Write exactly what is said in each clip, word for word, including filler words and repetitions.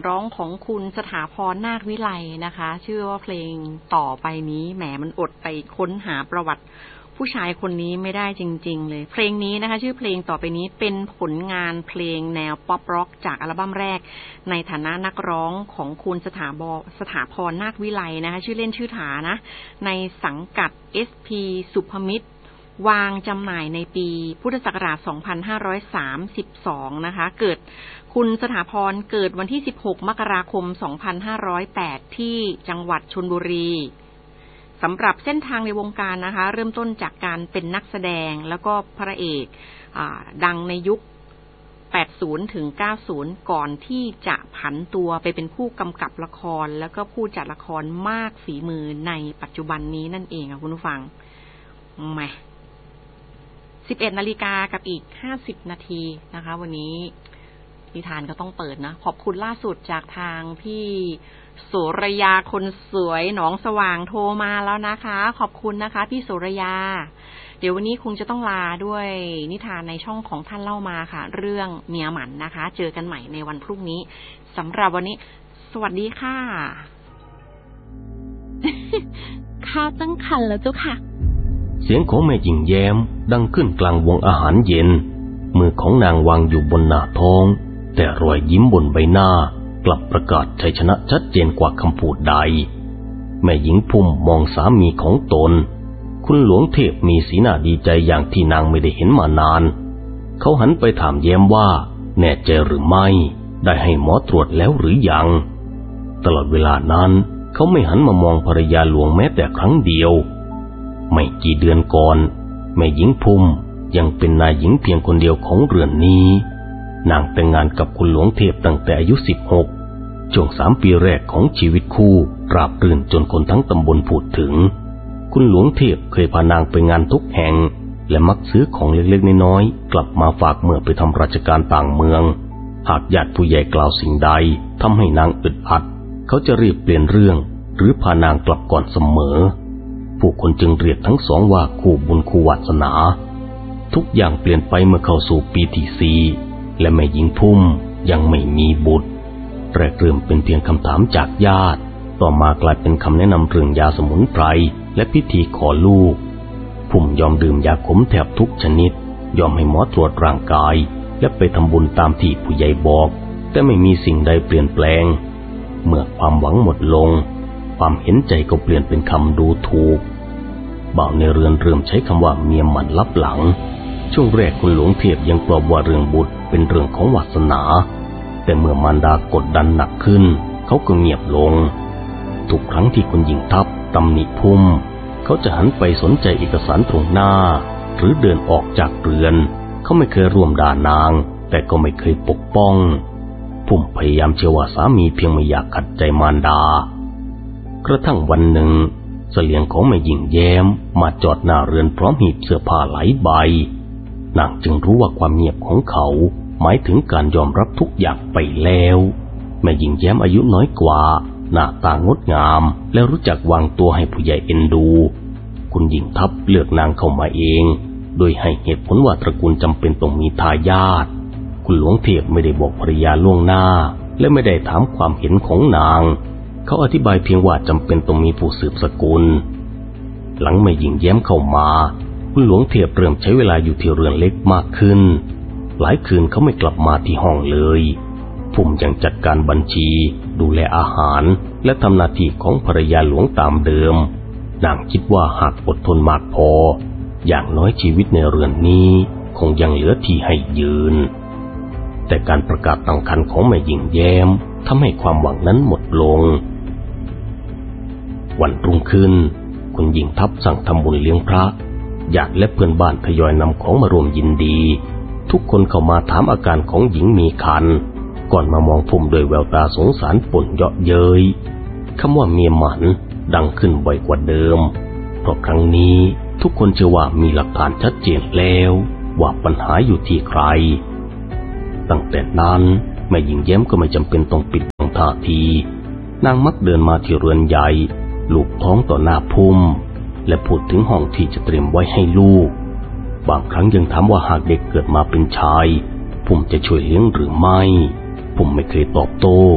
ร้องของคุณสถาพรนาควิไลนะคะชื่อว่าเพลงต่อไปนี้แหมมันอดไปค้นหาประวัติผู้ชายคนนี้ไม่ได้จริงๆเลยเพลงนี้นะคะชื่อเพลงต่อไปนี้เป็นผลงานเพลงแนวป๊อปร็อกจากอัลบั้มแรกในฐานะนักร้องของคุณสถาบสถาพรนาควิไลนะคะชื่อเล่นชื่อถานะในสังกัด เอส พี สุภมิตรวางจำหน่ายในปีพุทธศักราช สองพันห้าร้อยสามสิบสอง นะคะเกิดคุณสถาพรเกิดวันที่ สิบหก มกราคม สองพันห้าร้อยแปด ที่จังหวัดชลบุรีสำหรับเส้นทางในวงการนะคะเริ่มต้นจากการเป็นนักแสดงแล้วก็พระเอกดังในยุค แปดสิบ ถึง เก้าสิบ ก่อนที่จะผันตัวไปเป็นผู้กำกับละครแล้วก็ผู้จัดละครมากฝีมือในปัจจุบันนี้นั่นเองค่ะคุณผู้ฟังแหมสิบเอ็ดนาฬิกากับอีกห้าสิบนาทีนะคะวันนี้นิทานก็ต้องเปิดนะขอบคุณล่าสุดจากทางพี่โสรยาคนสวยหนองสว่างโทรมาแล้วนะคะขอบคุณนะคะพี่โสรยาเดี๋ยววันนี้คงจะต้องลาด้วยนิทานในช่องของท่านเล่ามาค่ะเรื่องเมียหมันนะคะเจอกันใหม่ในวันพรุ่งนี้สำหรับวันนี้สวัสดีค่ะข้าตั้งครรภ์แล้วเจ้าค่ะเสียงของแม่หญิงแย้มดังขึ้นกลางวงอาหารเย็นมือของนางวางอยู่บนหน้าท้องแต่รอยยิ้มบนใบหน้ากลับประกาศชัยชนะชัดเจนกว่าคำพูดใดแม่หญิงพุ่มมองสามีของตนคุณหลวงเทพมีสีหน้าดีใจอย่างที่นางไม่ได้เห็นมานานเขาหันไปถามแย้มว่าแน่ใจหรือไม่ได้ให้หมอตรวจแล้วหรือยังตลอดเวลานั้นเขาไม่หันมามองภรรยาหลวงแม้แต่ครั้งเดียวไม่กี่เดือนก่อนแม่หญิงพุ่มยังเป็นนายหญิงเพียงคนเดียวของเรือนนี้นางแต่งงานกับคุณหลวงเทพตั้งแต่อายุสิบหกช่วงสามปีแรกของชีวิตคู่ราบรื่นจนคนทั้งตำบลพูดถึงคุณหลวงเทพเคยพานางไปงานทุกแห่งและมักซื้อของเล็กๆน้อยๆกลับมาฝากเมื่อไปทำราชการต่างเมืองหากญาติผู้ใหญ่กล่าวสิ่งใดทำให้นางอึดอัดเขาจะรีบเปลี่ยนเรื่องหรือพานางกลับก่อนเสมอผู้คนจึงเรียกทั้งสองว่าคู่บุญคู่วาสนาทุกอย่างเปลี่ยนไปเมื่อเข้าสู่ปีที่สี่และแม่หญิงพุ่มยังไม่มีบุตรแรกเริ่มเป็นเพียงคำถามจากญาติต่อมากลายเป็นคำแนะนำเรื่องยาสมุนไพรและพิธีขอลูกพุ่มยอมดื่มยาขมแทบทุกชนิดยอมให้หมอตรวจร่างกายและไปทำบุญตามที่ผู้ใหญ่บอกแต่ไม่มีสิ่งใดเปลี่ยนแปลงเมื่อความหวังหมดลงความเห็นใจก็เปลี่ยนเป็นคำดูถูกบ่าวในเรือนเริ่มใช้คำว่าเมียหมันลับหลังช่วงแรกคุณหลวงเทพยังปลอบว่าเรื่องบุตรเป็นเรื่องของวาสนาแต่เมื่อมารดากดดันหนักขึ้นเขาก็เงียบลงทุกครั้งที่คุณหญิงทัพตำหนิพุ่มเขาจะหันไปสนใจเอกสารตรงหน้าหรือเดินออกจากเรือนเขาไม่เคยร่วมด่านางแต่ก็ไม่เคยปกป้องพุ่มพยายามเชื่อว่าสามีเพียงไม่อยากขัดใจมารดากระทั่งวันหนึ่งเสลียงของแม่หญิงแย้มมาจอดหน้าเรือนพร้อมหีบเสื้อผ้าหลายใบนางจึงรู้ว่าความเงียบของเขาหมายถึงการยอมรับทุกอย่างไปแล้วแม่หญิงแย้มอายุน้อยกว่าหน้าตางดงามและรู้จักวางตัวให้ผู้ใหญ่เอ็นดูคุณหญิงทัพเลือกนางเข้ามาเองโดยให้เหตุผลว่าตระกูลจำเป็นต้องมีทายาทคุณหลวงเทพไม่ได้บอกภรรยาล่วงหน้าและไม่ได้ถามความเห็นของนางเขาอธิบายเพียงว่าจำเป็นต้องมีผู้สืบสกุลหลังแม่หญิงแย้มเข้ามาคุณหลวงเทพเริ่มใช้เวลาอยู่ที่เรือนเล็กมากขึ้นหลายคืนเขาไม่กลับมาที่ห้องเลยพุ่มยังจัดการบัญชีดูแลอาหารและทำหน้าที่ของภรรยาหลวงตามเดิมนางคิดว่าหากอดทนมากพออย่างน้อยชีวิตในเรือนนี้คงยังเหลือที่ให้ยืนแต่การประกาศตั้งครรภ์ของแม่หญิงแย้มทำให้ความหวังนั้นหมดลงวันรุ่งขึ้นคุณหญิงทัพสั่งทำบุญเลี้ยงพระญาติและเพื่อนบ้านทยอยนำของมารวมยินดีทุกคนเข้ามาถามอาการของหญิงมีครรภ์ก่อนมามองพุ่มด้วยแววตาสงสารปนเยาะเย้ยคำว่าเมียหมันดังขึ้นบ่อยกว่าเดิมเพราะครั้งนี้ทุกคนเชื่อว่ามีหลักฐานชัดเจนแล้วว่าปัญหาอยู่ที่ใครตั้งแต่นั้นแม่หญิงแย้มก็ไม่จำเป็นต้องปิดบังท่าทีนางมักเดินมาที่เรือนใหญ่ลูบท้องต่อหน้าพุ่มและพูดถึงห้องที่จะเตรียมไว้ให้ลูกบางครั้งยังถามว่าหากเด็กเกิดมาเป็นชายพุ่มจะช่วยเลี้ยงหรือไม่พุ่มไม่เคยตอบโต้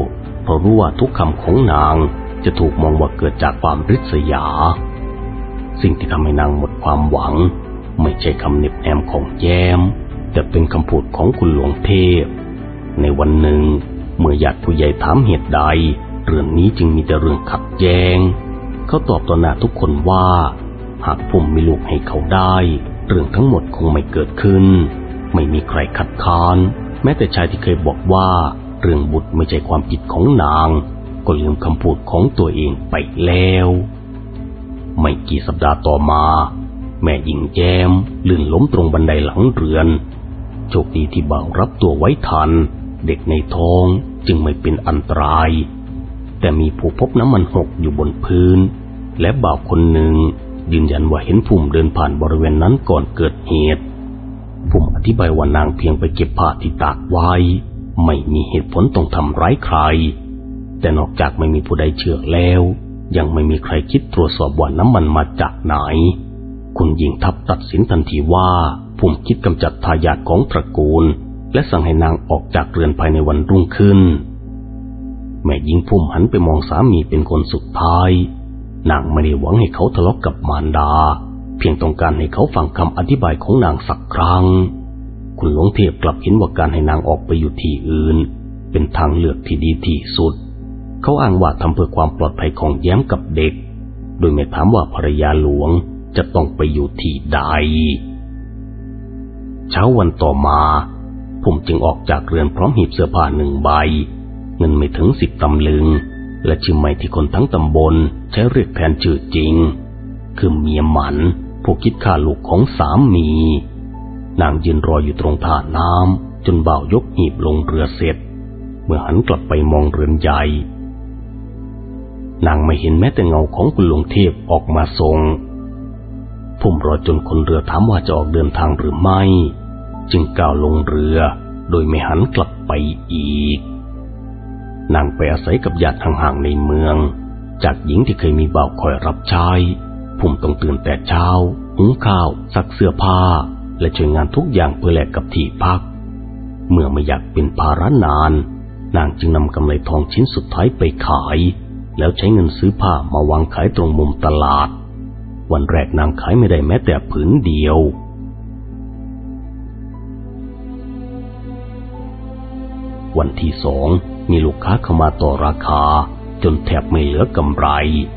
เพราะรู้ว่าทุกคำของนางจะถูกมองว่าเกิดจากความริษยาสิ่งที่ทำให้นางหมดความหวังไม่ใช่คำเน็บแนมของแย้มแต่เป็นคำพูดของคุณหลวงเทพในวันหนึ่งเมื่อญาติผู้ใหญ่ถามเหตุใดเรื่องนี้จึงมีแต่เรื่องขัดแย้งเขาตอบต่อหน้าทุกคนว่าหากผมมีลูกให้เขาได้เรื่องทั้งหมดคงไม่เกิดขึ้นไม่มีใครคัดค้านแม้แต่ชายที่เคยบอกว่าเรื่องบุตรไม่ใช่ความผิดของนางก็ลืมคำพูดของตัวเองไปแล้วไม่กี่สัปดาห์ต่อมาแม่หญิงแย้มลื่นล้มตรงบันไดหลังเรือนโชคดีที่บ่าวรับตัวไว้ทันเด็กในท้องจึงไม่เป็นอันตรายแต่มีผู้พบน้ำมันหกอยู่บนพื้นและบ่าวคนหนึ่งยืนยันว่าเห็นภูมิเดินผ่านบริเวณนั้นก่อนเกิดเหตุภูมิอธิบายว่านางเพียงไปเก็บผ้าที่ตากไว้ไม่มีเหตุผลต้องทำร้ายใครแต่นอกจากไม่มีผู้ใดเชื่อแล้วยังไม่มีใครคิดตรวจสอบว่าน้ำมันมาจากไหนคุณหญิงทัพตัดสินทันทีว่าภูมิคิดกำจัดทายาทของตระกูลและสั่งให้นางออกจากเรือนภายในวันรุ่งขึ้นแม่หญิงภูมิหันไปมองสามีเป็นคนสุดท้ายนางไม่ได้หวังให้เขาทะเลาะกับมารดาเพียงต้องการให้เขาฟังคำอธิบายของนางสักครั้งคุณหลวงเทพกลับเห็นว่าการให้นางออกไปอยู่ที่อื่นเป็นทางเลือกที่ดีที่สุดเขาอ้างว่าทำเพื่อความปลอดภัยของแย้มกับเด็กโดยไม่ถามว่าภรรยาหลวงจะต้องไปอยู่ที่ใดเช้าวันต่อมาผมจึงออกจากเรือนพร้อมหีบเสื้อผ้าหนึ่งใบเงินไม่ถึงสิบตำลึงและชื่อใหม่ที่คนทั้งตำบลใช้เรียกแทนชื่อจริงคือเมียหมันผู้คิดฆ่าลูกของสามีนางยืนรออยู่ตรงท่าน้ำจนบ่าวยกหีบลงเรือเสร็จเมื่อหันกลับไปมองเรือนใหญ่นางไม่เห็นแม้แต่เงาของคุณหลวงเทพออกมาส่งผมรอจนคนเรือถามว่าจะออกเดินทางหรือไม่จึงก้าวลงเรือโดยไม่หันกลับไปอีกนางไปอาศัยกับญาติห่างๆในเมืองจากหญิงที่เคยมีบ่าวคอยรับใช้ผมต้องตื่นแต่เช้าหุงข้าวซักเสื้อผ้าและช่วยงานทุกอย่างเพื่อแลกกับที่พักเมื่อไม่อยากเป็นภาระนานนางจึงนำกำไรทองชิ้นสุดท้ายไปขายแล้วใช้เงินซื้อผ้ามาวางขายตรงมุมตลาดวันแรกนางขายไม่ได้แม้แต่ผืนเดียววันที่สองมีลูกค้าเข้ามาต่อราคาจนแทบไม่เหลือกำไร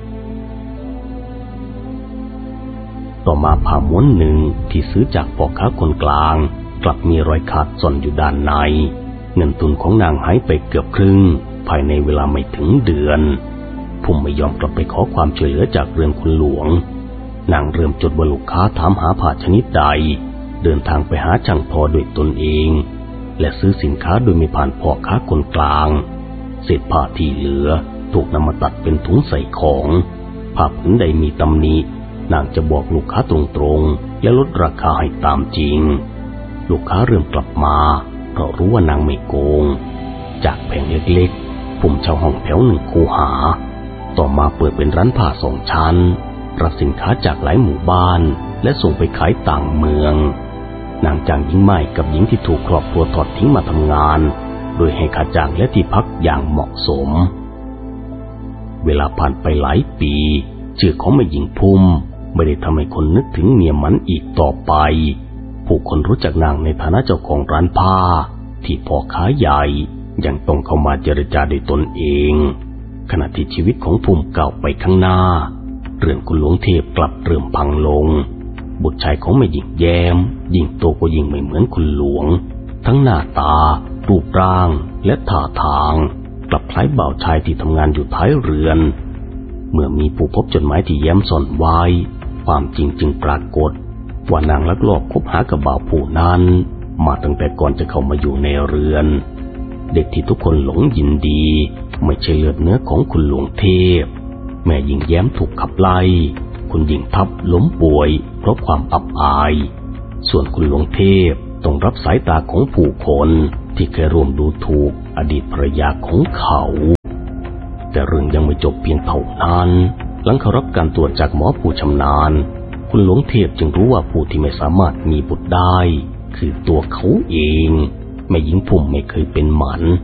ต่อมาผ้าม้วนหนึ่งที่ซื้อจากพ่อค้าคนกลางกลับมีรอยขาดซ่อนอยู่ด้านในเงินทุนของนางหายไปเกือบครึ่งภายในเวลาไม่ถึงเดือนผมไม่ยอมกลับไปขอความช่วยเหลือจากเรือนคุณหลวงนางเริ่มจดว่าลูกค้าถามหาผ้าชนิดใดเดินทางไปหาช่างทอด้วยตนเองและซื้อสินค้าโดยไม่ผ่านพ่อค้าคนกลางเศษผ้าที่เหลือถูกนำมาตัดเป็นถุงใส่ของผ้าผืนใดมีตำหนินางจะบอกลูกค้าตรงๆและลดราคาให้ตามจริงลูกค้าเริ่มกลับมาเพราะรู้ว่านางไม่โกงจากแผงเล็กๆผมเช่าห้องแถวหนึ่งคูหาต่อมาเปิดเป็นร้านผ้าสองชั้นรับสินค้าจากหลายหมู่บ้านและส่งไปขายต่างเมืองนางจ้างหญิงใหม่กับหญิงที่ถูกครอบครัวทอดทิ้งมาทำงานโดยให้ค่าจ้างและที่พักอย่างเหมาะสมเวลาผ่านไปหลายปีชื่อของแม่หญิงพุ่มไม่ได้ทำให้คนนึกถึงเมียมันอีกต่อไปผู้คนรู้จักนางในฐานะเจ้าของร้านผ้าที่พ่อค้าใหญ่ยังต้องเข้ามาเจรจาด้วยตนเองขณะที่ชีวิตของพุ่มก้าวไปข้างหน้าเรื่องคุณหลวงเทพกลับเริ่มพังลงบุตรชายของแม่หญิงแย้มยิ่งโตก็ยิ่งไม่เหมือนคุณหลวงทั้งหน้าตารูปร่างและท่าทางกลับคล้ายบ่าวชายที่ทำงานอยู่ท้ายเรือนเมื่อมีผู้พบจดหมายที่แย้มซ่อนไว้ความจริงจึงปรากฏว่านางลักลอบคบหากับบ่าวผู้นั้นมาตั้งแต่ก่อนจะเข้ามาอยู่ในเรือนเด็กที่ทุกคนหลงยินดีไม่ใช่เลือดเนื้อของคุณหลวงเทพแม่หญิงแย้มถูกขับไล่คุณหญิงทัพล้มป่วยเพราะความอับอายส่วนคุณหลวงเทพต้องรับสายตาของผู้คนที่เคยร่วมดูถูกอดีตภรรยาของเขาแต่เรื่องยังไม่จบเพียงเท่านั้นหลังเขารับการตรวจจากหมอผู้ชำนาญคุณหลวงเทพจึงรู้ว่าผู้ที่ไม่สามารถมีบุตรได้คือตัวเขาเองแม่หญิงพุ่มไม่เคยเป็นหมัน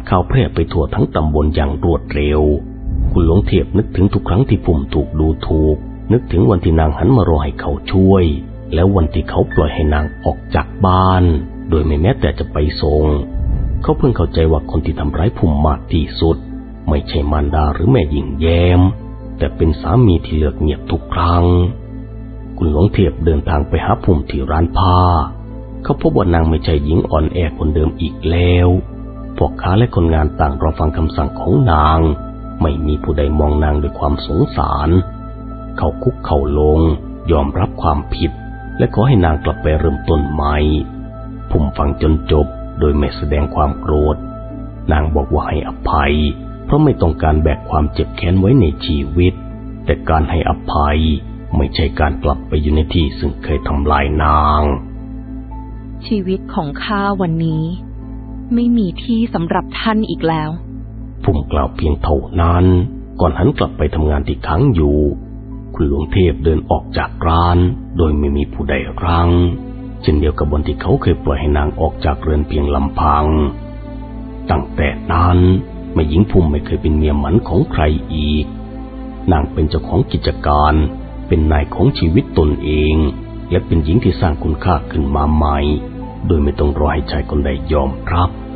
ข่าวแพร่ไปทั่วทั้งตำบลอย่างรวดเร็วคุณหลวงเทพนึกถึงทุกครั้งที่พุ่มถูกดูถูกนึกถึงวันที่นางหันมารอให้เขาช่วยแล้ววันที่เขาปล่อยให้นางออกจากบ้านโดยไม่แม้แต่จะไปส่งเขาเพิ่งเข้าใจว่าคนที่ทำร้ายพุ่มมากที่สุดไม่ใช่มารดาหรือแม่หญิงแย้มแต่เป็นสามีที่เลือกเงียบทุกครั้งคุณหลวงเทพเดินทางไปหาพุ่มที่ร้านผ้าเขาพบว่านางไม่ใช่หญิงอ่อนแอคนเดิมอีกแล้วพวกค้าและคนงานต่างรอฟังคำสั่งของนางไม่มีผู้ใดมองนางด้วยความสงสารเขาคุกเข่าลงยอมรับความผิดและขอให้นางกลับไปเริ่มต้นใหม่พุ่มฟังจนจบโดยไม่แสดงความโกรธนางบอกว่าให้อภัยเพราะไม่ต้องการแบกความเจ็บแค้นไว้ในชีวิตแต่การให้อภัยไม่ใช่การกลับไปอยู่ในที่ซึ่งเคยทำลายนางชีวิตของข้าวันนี้ไม่มีที่สำหรับท่านอีกแล้วพุ่มกล่าวเพียงเท่านั้นก่อนหันกลับไปทำงานที่ค้างอยู่คุณหลวงเทพเดินออกจากร้านโดยไม่มีผู้ใดรั้งเช่นเดียวกับวันที่เขาเคยปล่อยให้นางออกจากเรือนเพียงลำพังตั้งแต่นั้นแม่หญิงพุ่มไม่เคยเป็นเมียหมันของใครอีกนางเป็นเจ้าของกิจการเป็นนายของชีวิตตนเองและเป็นหญิงที่สร้างคุณค่าขึ้นมาใหม่โดยไม่ต้องรอให้ชายคนใดยอมรับ